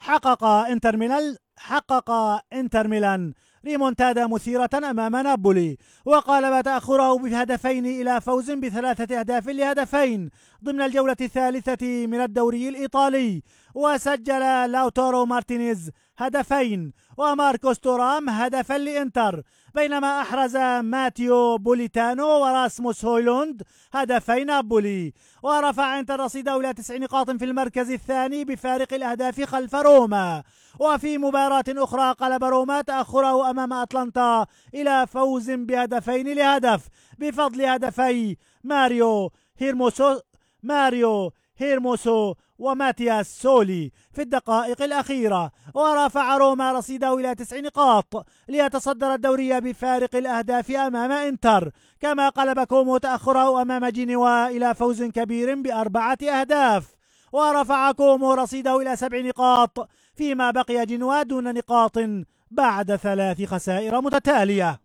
حقق انتر ميلان ريمونتادا مثيرة أمام نابولي، وقالب تأخره بهدفين إلى فوز ب3 أهداف لهدفين ضمن الجولة الثالثة من الدوري الإيطالي. وسجل لاوتارو مارتينيز هدفين وماركوس تورام هدفا لإنتر، بينما أحرز ماتيو بوليتانو وراسموس هويلوند هدفي نابولي. ورفع انتر رصيده إلى 9 نقاط في المركز الثاني بفارق الأهداف خلف روما. وفي مباراة أخرى قلب روما تأخره أمام أتلانتا إلى فوز بهدفين لهدف بفضل هدفي ماريو هيرموسو وماتياس سولي في الدقائق الأخيرة. ورفع روما رصيده إلى 9 نقاط ليتصدر الدوري بفارق الأهداف أمام إنتر، كما قلب كومو تأخره أمام جينيوا إلى فوز كبير ب4 أهداف. ورفع كومو رصيده إلى 7 نقاط، فيما بقي جينوا دون نقاط بعد 3 خسائر متتالية.